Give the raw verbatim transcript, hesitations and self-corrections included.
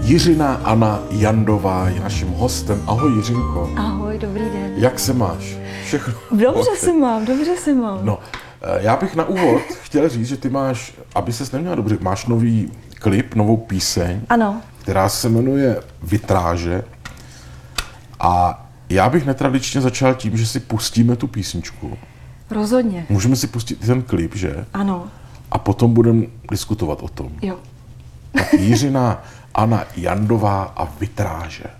Jiřina Anna Jandová je naším hostem. Ahoj Jiřinko. Ahoj, dobrý den. Jak se máš? Všechno? Dobře se mám, dobře se mám. No, já bych na úvod chtěl říct, že ty máš, aby ses neměla dobře, máš nový klip, novou píseň, Ano. která se jmenuje Vitráže. A já bych netradičně začal tím, že si pustíme tu písničku. Rozhodně. Můžeme si pustit ten klip, že? Ano. A potom budeme diskutovat o tom. Jo. Tak Jiřina Anna Jandová a Vitráže.